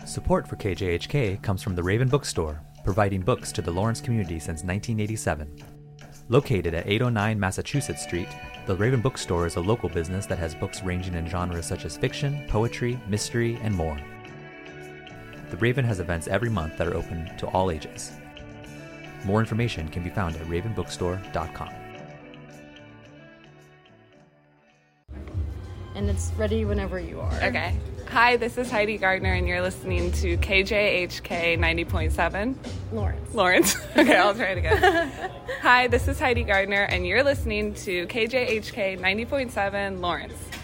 Support for KJHK comes from the Raven Bookstore, providing books to the Lawrence community since 1987. Located at 809 Massachusetts Street, the Raven Bookstore is a local business that has books ranging in genres such as fiction, poetry, mystery, and more. The Raven has events every month that are open to all ages. More information can be found at ravenbookstore.com. And it's ready whenever you are. Okay. Hi, this is Heidi Gardner, and you're listening to KJHK 90.7. Lawrence. Okay, I'll try it again. Hi, this is Heidi Gardner, and you're listening to KJHK 90.7 Lawrence.